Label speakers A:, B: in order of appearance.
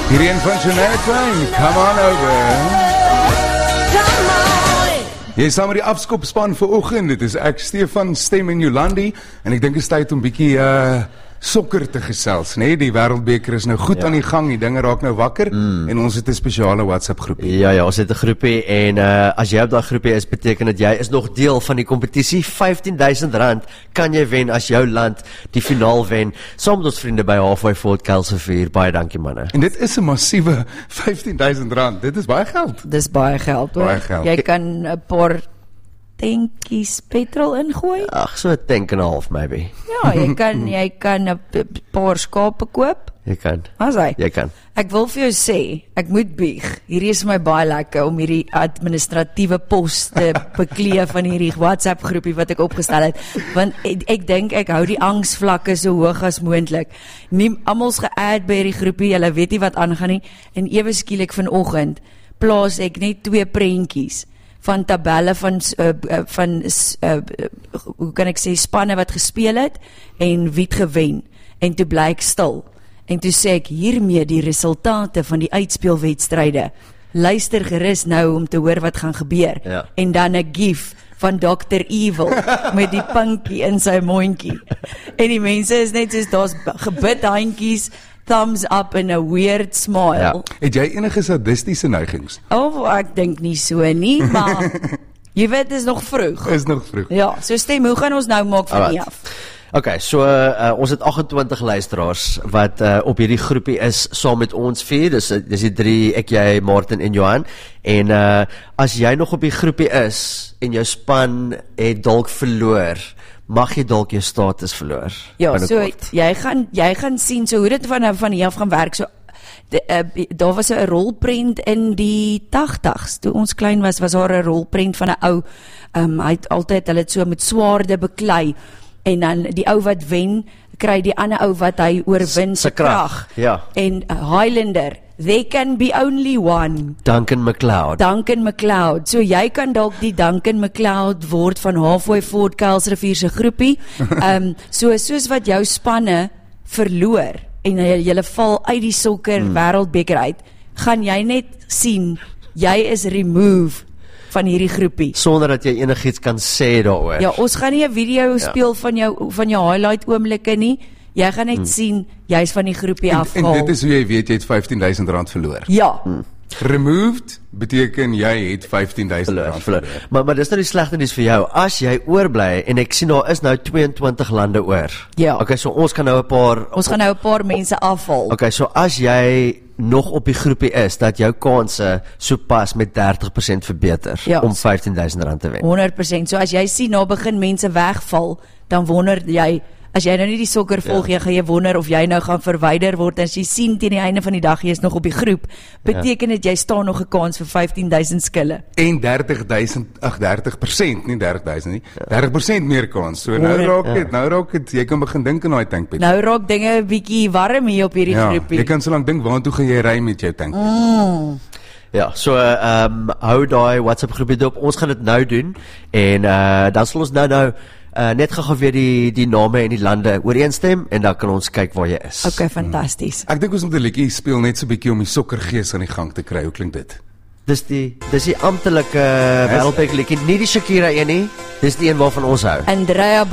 A: Hierdie een van Shania Twain, come on over. Jy is saam met die afskopspan vir oggend. Dit is ek, Stefan Stem en Jolandi, en ek dink dit is tyd om bietjie sokker te gesels, nee? Die wêreldbeker is nou goed aan die gang, die dinge raak nou wakker, en ons het 'n spesiale WhatsApp groepie.
B: Ja, ons het 'n groepie, en as jy op daai groepie is, beteken dit jy is nog deel van die kompetisie. R15.000 kan jy wen as jou land die finaal wen, saam met ons vriende by Halfway Fort Kelsevier. Baie dankie manne.
A: En dit is 'n massiewe R15.000, dit is baie geld.
C: Dis baie geld hoor.
A: Baie geld.
C: Jy kan 'n paar tankies petrol ingooi.
B: Ag, so 'n tank and a half maybe.
C: Ja, jy kan 'n paar skape koop.
B: Jy kan.
C: As hy.
B: Jy kan.
C: Ek wil vir jou sê, ek moet bieg. Hierdie is my baie lekker om hierdie administratiewe pos te beklee van hierdie WhatsApp groepie wat ek opgestel het, want ek dink ek hou die angsvlakke so hoog as moontlik. Almal's ge-add by hierdie groepie, hulle weet nie wat aangaan nie, en ewe skielik vanoggend plaas ek net 2 prentjies van tabelle van hoe kan ek sê, spanne wat gespeel het en wie het gewen, en toe bly ek stil, en toe sê ek hiermee die resultate van die uitspeelwedstryde, luister gerus nou om te hoor wat gaan gebeur,
B: Ja.
C: En dan 'n gif van Dr. Evil met die pinkie in sy mondjie, en die mense is net soos, daar's gebid handjies, thumbs up en 'n weird smile.
B: Ja.
A: Het jy enige sadistiese neigings?
C: Ek dink nie so nie, maar jy weet, dit is nog vroeg.
A: Is nog vroeg.
C: Ja, so Stem, hoe gaan ons nou maak van hier af?
B: Okay, so ons het 28 luisteraars wat op hierdie groepie is saam met ons 4, dis die 3, ek, jy, Martin en Johan, en as jy nog op die groepie is en jou span het dalk verloor, mag jy dalk jou status verloor.
C: Ja, so
B: binnekort.
C: jy gaan sien, so hoe dit van hier af gaan werk, so daar was 'n rolprent in die 80s, toe ons klein was daar 'n rolprent van 'n ou, hy het altyd, hulle het so met swaarde beklei, en dan die ou wat wen, kry die ander ou wat hy oorwin se krag,
B: ja.
C: En Highlander, there can be only one,
B: Duncan MacLeod, so jy kan dalk die Duncan MacLeod word van Halfway Fort Kelsevier se groepie, soos wat jou spanne verloor, en julle val uit die sokker wêreldbeker uit, gaan jy net sien, jy is remove van hierdie groepie. sonder dat jy enigiets kan sê daaroor.
C: Ja, ons gaan nie 'n video speel van jou highlight oomblikke nie, jy gaan net sien, jy's van die groepie
A: En
C: afgehaal.
A: dit is hoe jy weet jy het R15.000 verloor.
C: Ja,
A: Removed beteken jy het R15.000 verloor.
B: Maar dis nou die slegte nuus vir jou. As jy oorbly, en ek sien daar is nou 22 lande oor.
C: Ja.
B: Okay, so ons gaan nou 'n paar
C: mense afval.
B: Okay, so as jy nog op die groepie is, dat jou kanse sopas met 30% verbeter om R15.000 te wen.
C: 100%. So as jy sien, nou begin mense wegval, dan wonder jy, as jy nou nie die sokker volg, jy gaan jy wonder of jy nou gaan verwyder word, en as jy sien teen die einde van die dag, jy is nog op die groep, beteken dit jy staan nog 'n kans vir 15.000 skille.
A: En 30%, nie 30.000 nie, 30% meer kans. So nou raak dit, jy kan begin dink aan daai tankpet.
C: Nou raak dinge 'n bietjie warm hier op hierdie groepie.
A: Jy kan so lank dink, waartoe gaan jy ry met jou tankpet?
B: Ja, so hou daai WhatsApp groepie dop. Ons gaan dit nou doen, en dan sal ons nou net gou weer die name en die lande ooreenstem, en dan kan ons kyk waar jy is.
C: Okay, fantasties.
A: Ek dink ons moet 'n liedjie speel net so 'n bietjie om die sokkergees aan die gang te kry. Hoe klink dit?
B: Dis die amptelike wêreldbeker liedjie, nie die Shakira een nie. Dis die een waarvan ons hou.
C: Andrea